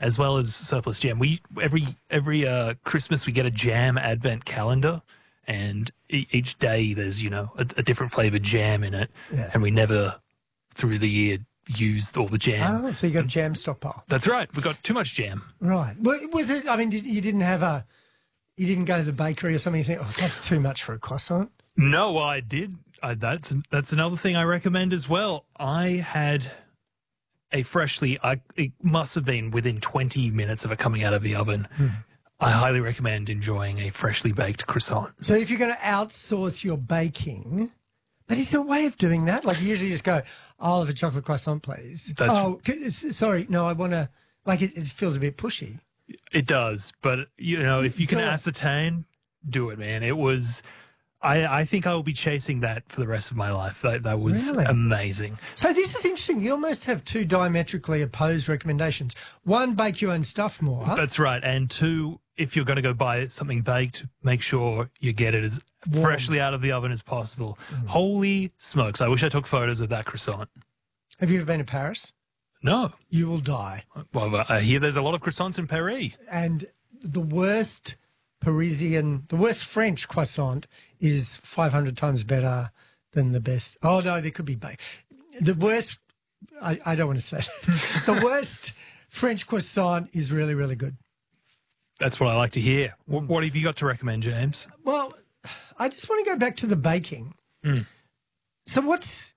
as well as surplus jam. We every Christmas we get a jam advent calendar, and each day there's a different flavored jam in it, and we never through the year used all the jam. Oh, so you got a jam stockpile. That's right. We got too much jam. Right. Well, was it? I mean, you didn't go to the bakery or something. You think, oh, that's too much for a croissant. No, well, I did. That's another thing I recommend as well. I had a it must have been within 20 minutes of it coming out of the oven. I highly recommend enjoying a freshly baked croissant. So if you're going to outsource your baking, but is there a way of doing that? Like you usually just go, I'll have a chocolate croissant, please. Sorry, no, I want to, like it feels a bit pushy. It does, but, if you can ascertain, do it, man. It was... I think I will be chasing that for the rest of my life. That was amazing. So this is interesting. You almost have two diametrically opposed recommendations. One, bake your own stuff more. That's right. And two, if you're going to go buy something baked, make sure you get it as freshly out of the oven as possible. Holy smokes. I wish I took photos of that croissant. Have you ever been to Paris? No. You will die. Well, I hear there's a lot of croissants in Paris. And the worst French croissant is 500 times better than the best. Oh, no, there could be the worst. I don't want to say that. The worst French croissant is really, really good. That's what I like to hear. What have you got to recommend, James? Well, I just want to go back to the baking. So what's,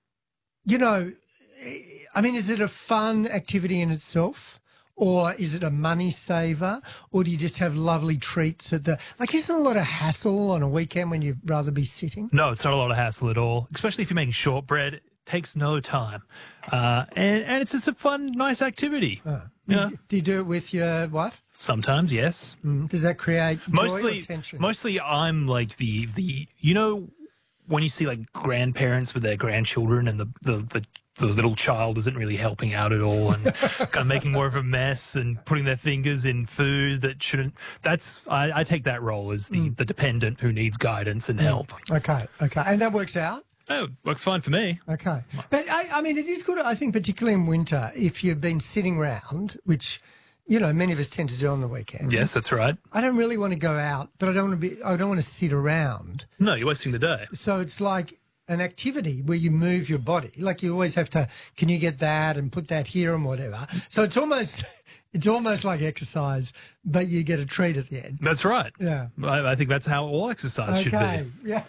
is it a fun activity in itself? Or is it a money saver? Or do you just have lovely treats isn't a lot of hassle on a weekend when you'd rather be sitting? No, it's not a lot of hassle at all, especially if you're making shortbread. It takes no time. And it's just a fun, nice activity. Do you do it with your wife? Sometimes, yes. Does that create joy or tension? Mostly I'm like the when you see like grandparents with their grandchildren and the little child isn't really helping out at all and kind of making more of a mess and putting their fingers in food that shouldn't. I take that role as the dependent who needs guidance and help. Okay. And that works out? Oh, works fine for me. Okay. But, it is good, I think, particularly in winter, if you've been sitting around, which, many of us tend to do on the weekend. Yes, that's right. I don't really want to go out, but I don't want to sit around. No, you're wasting the day. So it's like an activity where you move your body. Like you always have to, can you get that and put that here and whatever. So it's almost like exercise, but you get a treat at the end. That's right. Yeah. I think that's how all exercise should be. Yeah.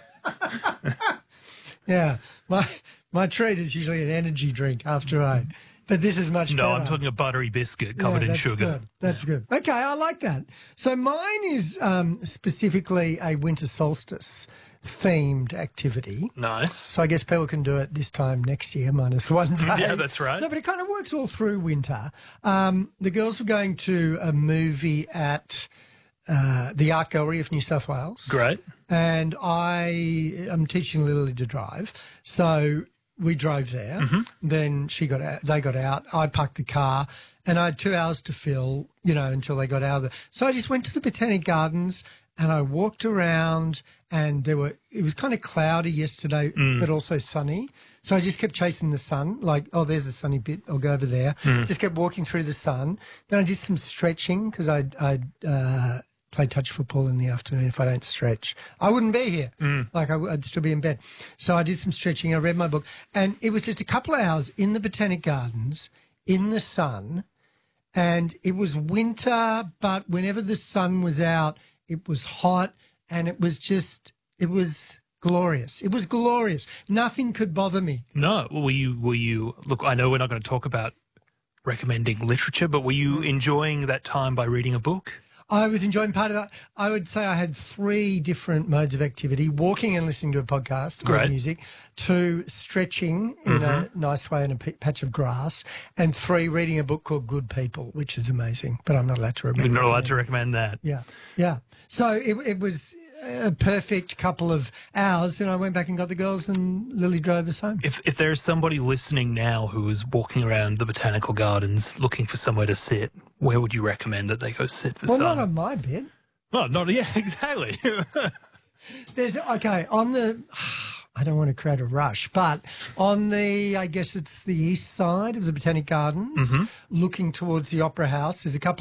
Yeah. My treat is usually an energy drink but this is much better. No, I'm talking a buttery biscuit covered in sugar. Good. That's good. Okay, I like that. So mine is specifically a winter solstice themed activity. Nice. So I guess people can do it this time next year, minus one day. Yeah, that's right. No, but it kind of works all through winter. The girls were going to a movie at the Art Gallery of New South Wales. Great. And I am teaching Lily to drive. So we drove there. Then they got out. I parked the car and I had 2 hours to fill, until they got out of there. So I just went to the Botanic Gardens and I walked around and it was kind of cloudy yesterday, but also sunny. So I just kept chasing the sun, like, oh, there's the sunny bit, I'll go over there. Just kept walking through the sun. Then I did some stretching because I'd play touch football in the afternoon. If I don't stretch, I wouldn't be here. Like I'd still be in bed. So I did some stretching. I read my book. And it was just a couple of hours in the Botanic Gardens in the sun. And it was winter, but whenever the sun was out, it was hot and it was glorious. It was glorious. Nothing could bother me. No. Were you, look, I know we're not going to talk about recommending literature, but were you enjoying that time by reading a book? I was enjoying part of that. I would say I had 3 different modes of activity: walking and listening to a podcast, or music; 2, stretching in a nice way in a patch of grass; and 3, reading a book called Good People, which is amazing. But I'm not allowed to recommend. You're not allowed to recommend that. Yeah. So it was a perfect couple of hours, and I went back and got the girls, and Lily drove us home. If there's somebody listening now who is walking around the Botanical Gardens looking for somewhere to sit, where would you recommend that they go sit for sun? Well, not on my bed. Oh, exactly. On the, I don't want to create a rush, but on I guess it's the east side of the Botanic Gardens, looking towards the Opera House, there's a couple